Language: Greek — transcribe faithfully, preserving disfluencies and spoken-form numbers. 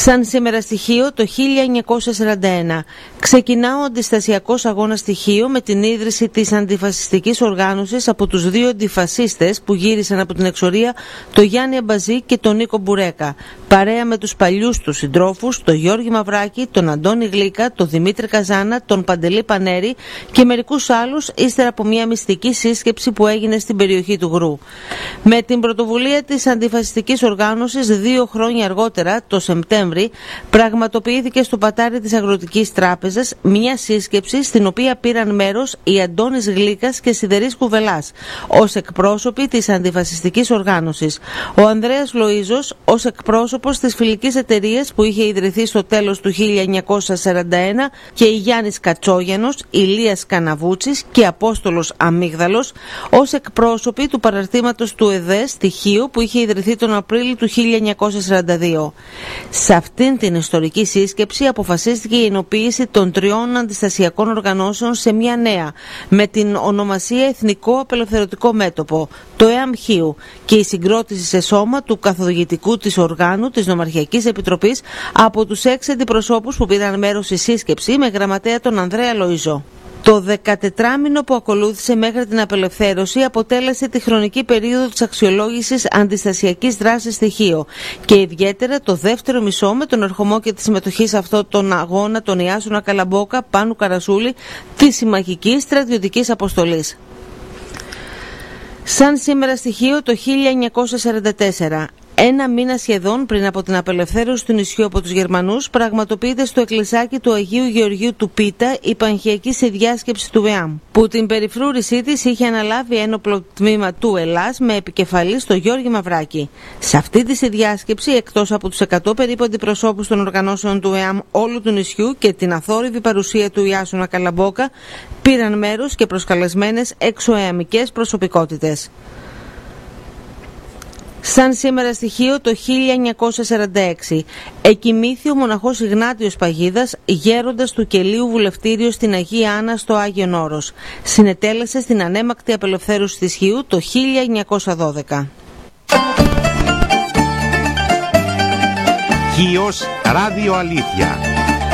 Σαν σήμερα στοιχείο το χίλια εννιακόσια σαράντα ένα ξεκινά ο αντιστασιακός αγώνας στοιχείο με την ίδρυση της αντιφασιστικής οργάνωσης από τους δύο αντιφασίστες που γύρισαν από την εξορία, τον Γιάννη Αμπαζή και τον Νίκο Μπουρέκα, παρέα με τους παλιούς τους συντρόφους, τον Γιώργη Μαυράκη, τον Αντώνη Γλίκα, τον Δημήτρη Καζάνα, τον Παντελή Πανέρη και μερικούς άλλους, ύστερα από μια μυστική σύσκεψη που έγινε στην περιοχή του Γρου. Με την πρωτοβουλία της αντιφασιστικής οργάνωσης δύο χρόνια αργότερα, το Σεπτέμβρη, πραγματοποιήθηκε στο πατάρι της Αγροτικής Τράπεζας μια σύσκεψη στην οποία πήραν μέρος οι Αντώνης Γλίκας και Σιδερής Κουβελάς ως εκπρόσωποι της αντιφασιστικής οργάνωσης, ο Ανδρέας Λοΐζος ως εκπρόσωπος της φιλικής εταιρείας που είχε ιδρυθεί στο τέλος του χίλια εννιακόσια σαράντα ένα και η Γιάννης Κατσόγιανος, Ηλίας Καναβούτσης και Απόστολος Αμύγδαλος ως εκπρόσωποι του παραρτήματος του ΕΔΕ στοιχείο που είχε ιδρυθεί τον Απρίλιο του χίλια εννιακόσια σαράντα δύο. Σε αυτήν την ιστορική σύσκεψη αποφασίστηκε η ενοποίηση των τριών αντιστασιακών οργανώσεων σε μια νέα, με την ονομασία Εθνικό Απελευθερωτικό Μέτωπο, το ΕΑΜΧΙΟΥ, και η συγκρότηση σε σώμα του καθοδηγητικού της οργάνου της Νομαρχιακής Επιτροπής από τους έξι αντιπροσώπους που πήραν μέρος στη σύσκεψη με γραμματέα τον Ανδρέα Λοΐζο. Το δεκατετράμινο που ακολούθησε μέχρι την απελευθέρωση αποτέλεσε τη χρονική περίοδο της αξιολόγησης αντιστασιακής δράσης στοιχείο και ιδιαίτερα το δεύτερο μισό με τον ερχομό και τη συμμετοχή σε αυτόν τον αγώνα των Ιάσονα Καλαμπόκα, Πάνου Καρασούλη, της συμμαχικής στρατιωτικής αποστολής. Σαν σήμερα στοιχείο το χίλια εννιακόσια σαράντα τέσσερα, ένα μήνα σχεδόν πριν από την απελευθέρωση του νησιού από τους Γερμανούς, πραγματοποιείται στο εκκλησάκι του Αγίου Γεωργίου του Πίτα η πανχιακή συνδιάσκεψη του ΕΑΜ, που την περιφρούρησή της είχε αναλάβει ένοπλο τμήμα του Ελλάς με επικεφαλή στο Γιώργη Μαυράκη. Σε αυτή τη συνδιάσκεψη, εκτός από τους εκατό περίπου αντιπροσώπους των οργανώσεων του ΕΑΜ όλου του νησιού και την αθόρυβη παρουσία του Ιάσονα Καλαμπόκα, πήραν μέρος και προσκαλεσμένες εξωεαμικές προσωπικότητες. Σαν σήμερα στοιχείο το χίλια εννιακόσια σαράντα έξι εκοιμήθη ο μοναχός Ιγνάτιος Παγίδας, γέροντας του Κελίου Βουλευτήριο στην Αγία Άννα στο Άγιον Όρος. Συνετέλεσε στην ανέμακτη απελευθέρωση της Χίου το χίλια εννιακόσια δώδεκα. Χίος Ράδιο Αλήθεια.